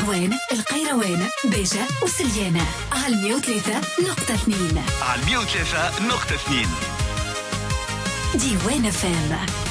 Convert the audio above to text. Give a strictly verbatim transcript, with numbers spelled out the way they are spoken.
حلوان، القيروان، بيجة وسليانة. على مية وثلاثة نقطة اثنين. على مية وثلاثة نقطة اثنين. ديوان فام.